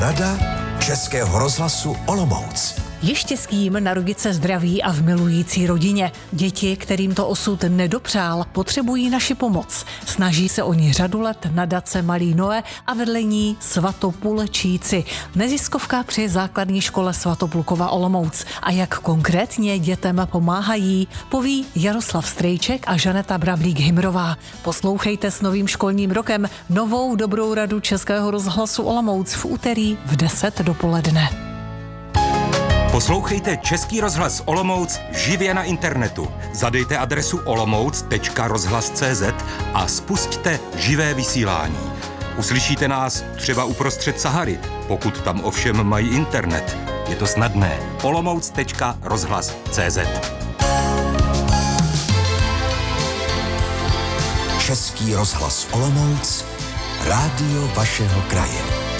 Rada Českého rozhlasu Olomouc. Je štěstím narodit se zdraví a v milující rodině. Děti, kterým to osud nedopřál, potřebují naši pomoc. Snaží se o ní řadu let nadace Malý Noé a vedle ní Svatopulčíci. Neziskovka při základní škole Svatopulkova Olomouc. A jak konkrétně dětem pomáhají, poví Jaroslav Strejček a Žaneta Brablík-Himrová. Poslouchejte s novým školním rokem novou dobrou radu Českého rozhlasu Olomouc v úterý v 10 dopoledne. Poslouchejte Český rozhlas Olomouc živě na internetu. Zadejte adresu olomouc.rozhlas.cz a spusťte živé vysílání. Uslyšíte nás třeba uprostřed Sahary, pokud tam ovšem mají internet. Je to snadné. olomouc.rozhlas.cz. Český rozhlas Olomouc, rádio vašeho kraje.